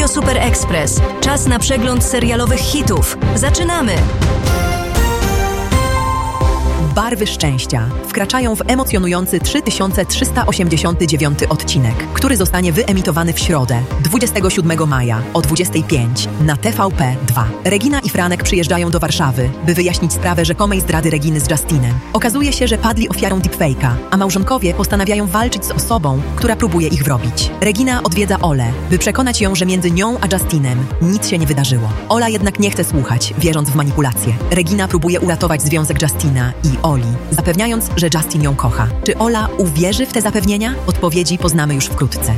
Radio Super Express. Czas na przegląd serialowych hitów. Zaczynamy! Barwy szczęścia wkraczają w emocjonujący 3389 odcinek, który zostanie wyemitowany w środę, 27 maja o 25 na TVP2. Regina i Franek przyjeżdżają do Warszawy, by wyjaśnić sprawę rzekomej zdrady Reginy z Justinem. Okazuje się, że padli ofiarą deepfake'a, a małżonkowie postanawiają walczyć z osobą, która próbuje ich wrobić. Regina odwiedza Olę, by przekonać ją, że między nią a Justinem nic się nie wydarzyło. Ola jednak nie chce słuchać, wierząc w manipulacje. Regina próbuje uratować związek Justina i Oli, zapewniając, że Justin ją kocha. Czy Ola uwierzy w te zapewnienia? Odpowiedzi poznamy już wkrótce.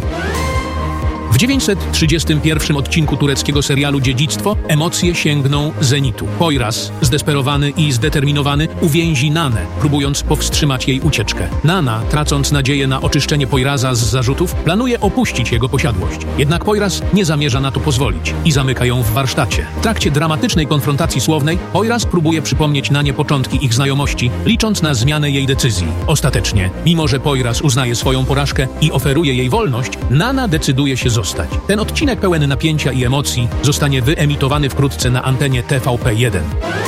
W 931 odcinku tureckiego serialu Dziedzictwo emocje sięgną zenitu. Poyraz, zdesperowany i zdeterminowany, uwięzi Nanę, próbując powstrzymać jej ucieczkę. Nana, tracąc nadzieję na oczyszczenie Poyraza z zarzutów, planuje opuścić jego posiadłość. Jednak Poyraz nie zamierza na to pozwolić i zamyka ją w warsztacie. W trakcie dramatycznej konfrontacji słownej Poyraz próbuje przypomnieć Nanie początki ich znajomości, licząc na zmianę jej decyzji. Ostatecznie, mimo że Poyraz uznaje swoją porażkę i oferuje jej wolność, Nana decyduje się zostać. Ten odcinek pełen napięcia i emocji zostanie wyemitowany wkrótce na antenie TVP1.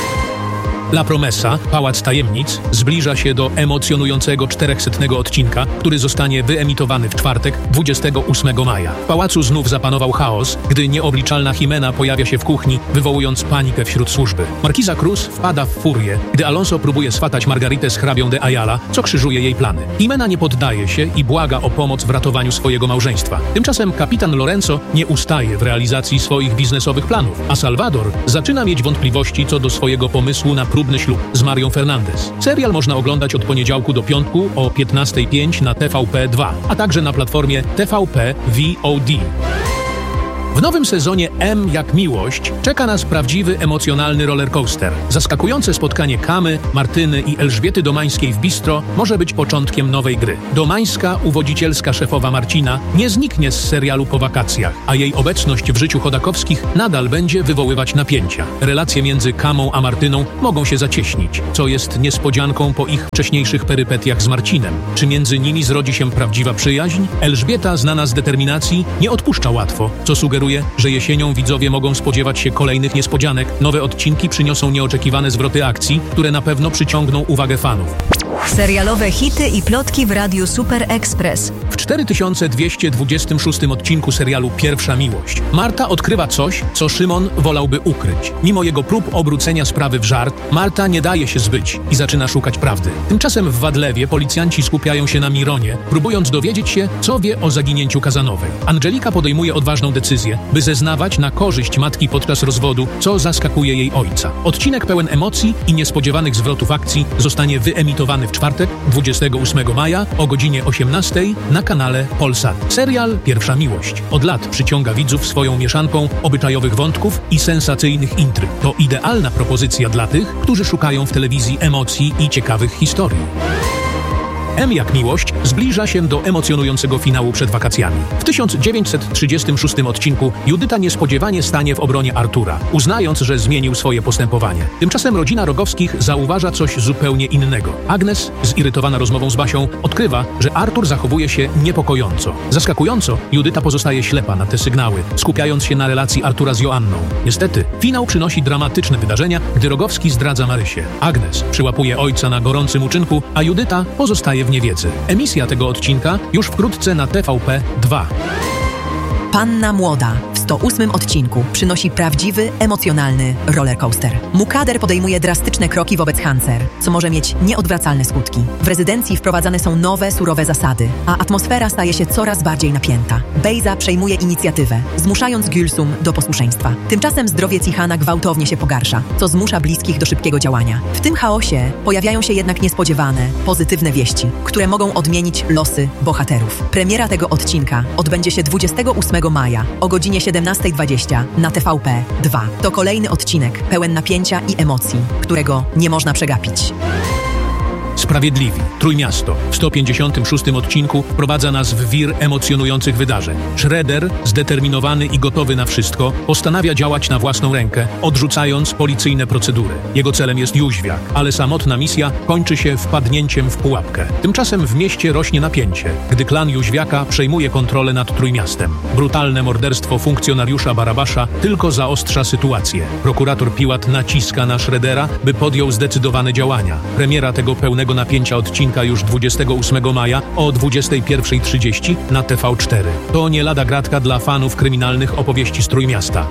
La Promesa, Pałac Tajemnic, zbliża się do emocjonującego 400 odcinka, który zostanie wyemitowany w czwartek, 28 maja. W pałacu znów zapanował chaos, gdy nieobliczalna Jimena pojawia się w kuchni, wywołując panikę wśród służby. Markiza Cruz wpada w furię, gdy Alonso próbuje swatać Margaritę z hrabią de Ayala, co krzyżuje jej plany. Jimena nie poddaje się i błaga o pomoc w ratowaniu swojego małżeństwa. Tymczasem kapitan Lorenzo nie ustaje w realizacji swoich biznesowych planów, a Salvador zaczyna mieć wątpliwości co do swojego pomysłu na próbny ślub z Marią Fernandez. Serial można oglądać od poniedziałku do piątku o 15:05 na TVP2, a także na platformie TVP VOD. W nowym sezonie M jak miłość czeka nas prawdziwy emocjonalny rollercoaster. Zaskakujące spotkanie Kamy, Martyny i Elżbiety Domańskiej w bistro może być początkiem nowej gry. Domańska, uwodzicielska szefowa Marcina, nie zniknie z serialu po wakacjach, a jej obecność w życiu Chodakowskich nadal będzie wywoływać napięcia. Relacje między Kamą a Martyną mogą się zacieśnić, co jest niespodzianką po ich wcześniejszych perypetiach z Marcinem. Czy między nimi zrodzi się prawdziwa przyjaźń? Elżbieta, znana z determinacji, nie odpuszcza łatwo, co sugeruje, że jesienią widzowie mogą spodziewać się kolejnych niespodzianek. Nowe odcinki przyniosą nieoczekiwane zwroty akcji, które na pewno przyciągną uwagę fanów. Serialowe hity i plotki w Radiu Super Express. W 4226 odcinku serialu Pierwsza miłość Marta odkrywa coś, co Szymon wolałby ukryć. Mimo jego prób obrócenia sprawy w żart, Marta nie daje się zbyć i zaczyna szukać prawdy. Tymczasem w Wadlewie policjanci skupiają się na Mironie, próbując dowiedzieć się, co wie o zaginięciu Kazanowej. Angelika podejmuje odważną decyzję, by zeznawać na korzyść matki podczas rozwodu, co zaskakuje jej ojca. Odcinek pełen emocji i niespodziewanych zwrotów akcji zostanie wyemitowany w czwartek, 28 maja o godzinie 18 na kanale Polsat. Serial Pierwsza miłość od lat przyciąga widzów swoją mieszanką obyczajowych wątków i sensacyjnych intryg. To idealna propozycja dla tych, którzy szukają w telewizji emocji i ciekawych historii. M jak miłość zbliża się do emocjonującego finału przed wakacjami. W 1936 odcinku Judyta niespodziewanie stanie w obronie Artura, uznając, że zmienił swoje postępowanie. Tymczasem rodzina Rogowskich zauważa coś zupełnie innego. Agnes, zirytowana rozmową z Basią, odkrywa, że Artur zachowuje się niepokojąco. Zaskakująco, Judyta pozostaje ślepa na te sygnały, skupiając się na relacji Artura z Joanną. Niestety, finał przynosi dramatyczne wydarzenia, gdy Rogowski zdradza Marysię. Agnes przyłapuje ojca na gorącym uczynku, a Judyta pozostaje w niewiedzy. Emisja tego odcinka już wkrótce na TVP2. Panna Młoda w 108 odcinku przynosi prawdziwy, emocjonalny rollercoaster. Mukader podejmuje drastyczne kroki wobec Hancer, co może mieć nieodwracalne skutki. W rezydencji wprowadzane są nowe, surowe zasady, a atmosfera staje się coraz bardziej napięta. Bejza przejmuje inicjatywę, zmuszając Gülsum do posłuszeństwa. Tymczasem zdrowie Cihana gwałtownie się pogarsza, co zmusza bliskich do szybkiego działania. W tym chaosie pojawiają się jednak niespodziewane, pozytywne wieści, które mogą odmienić losy bohaterów. Premiera tego odcinka odbędzie się 28 maja o godzinie 17:20 na TVP2. To kolejny odcinek pełen napięcia i emocji, którego nie można przegapić. Sprawiedliwi. Trójmiasto. W 156 odcinku wprowadza nas w wir emocjonujących wydarzeń. Shredder, zdeterminowany i gotowy na wszystko, postanawia działać na własną rękę, odrzucając policyjne procedury. Jego celem jest Jóźwiak, ale samotna misja kończy się wpadnięciem w pułapkę. Tymczasem w mieście rośnie napięcie, gdy klan Jóźwiaka przejmuje kontrolę nad Trójmiastem. Brutalne morderstwo funkcjonariusza Barabasza tylko zaostrza sytuację. Prokurator Piłat naciska na Shreddera, by podjął zdecydowane działania. Premiera tego pełnego napięcia odcinka już 28 maja o 21:30 na TV4. To nie lada gratka dla fanów kryminalnych opowieści z Trójmiasta.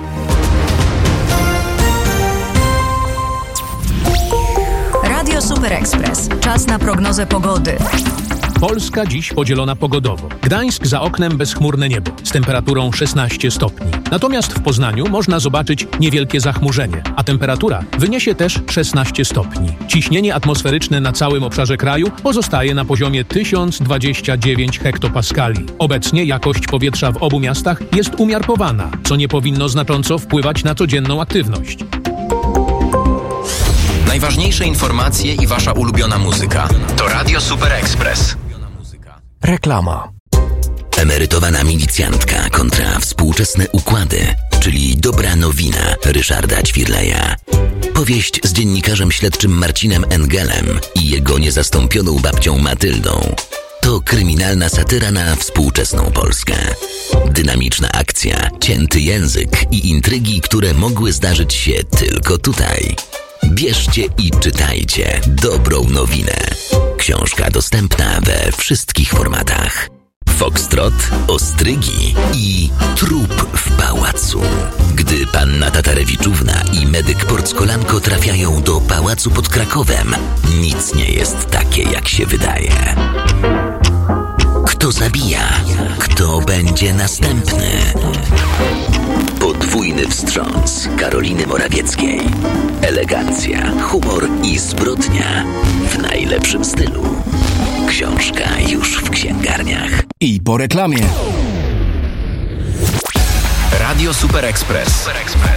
Radio Super Express. Czas na prognozę pogody. Polska dziś podzielona pogodowo. Gdańsk za oknem bezchmurne niebo z temperaturą 16 stopni. Natomiast w Poznaniu można zobaczyć niewielkie zachmurzenie, a temperatura wyniesie też 16 stopni. Ciśnienie atmosferyczne na całym obszarze kraju pozostaje na poziomie 1029 hektopaskali. Obecnie jakość powietrza w obu miastach jest umiarkowana, co nie powinno znacząco wpływać na codzienną aktywność. Najważniejsze informacje i wasza ulubiona muzyka to Radio Super Express. Reklama. Emerytowana milicjantka kontra współczesne układy, czyli dobra nowina Ryszarda Ćwirleja. Powieść z dziennikarzem śledczym Marcinem Engelem i jego niezastąpioną babcią Matyldą. To kryminalna satyra na współczesną Polskę. Dynamiczna akcja, cięty język i intrygi, które mogły zdarzyć się tylko tutaj. Bierzcie i czytajcie dobrą nowinę. Książka dostępna we wszystkich formatach. Foxtrot, ostrygi i trup w pałacu. Gdy panna Tatarewiczówna i medyk Porckolanko trafiają do pałacu pod Krakowem, nic nie jest takie, jak się wydaje. Kto zabija? Kto będzie następny? Podwójny wstrząs Karoliny Morawieckiej. Elegancja, humor i zbrodnia w najlepszym stylu. Książka już w księgarniach. I po reklamie. Radio Super Express.